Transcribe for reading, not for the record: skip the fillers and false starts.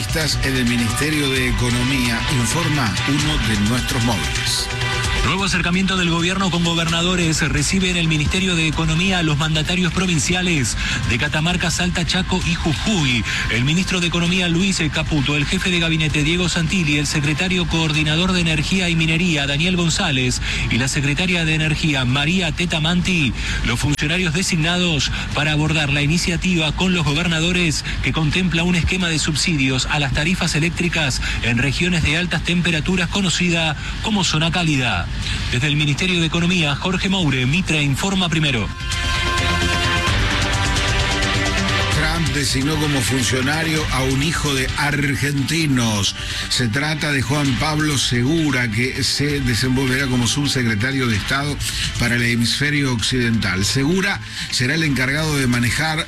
protestas en el Ministerio de Economía, informa uno de nuestros móviles. Nuevo acercamiento del gobierno con gobernadores. Recibe en el Ministerio de Economía a los mandatarios provinciales de Catamarca, Salta, Chaco y Jujuy. El ministro de Economía, Luis Caputo, el jefe de gabinete, Diego Santilli, el secretario coordinador de Energía y Minería, Daniel González, y la secretaria de Energía, María Tetamanti, los funcionarios designados para abordar la iniciativa con los gobernadores que contempla un esquema de subsidios a las tarifas eléctricas en regiones de altas temperaturas conocida como zona cálida. Desde el Ministerio de Economía, Jorge Moure, Mitre informa primero. Trump designó como funcionario a un hijo de argentinos. Se trata de Juan Pablo Segura, que se desenvolverá como subsecretario de Estado para el hemisferio occidental. Segura será el encargado de manejar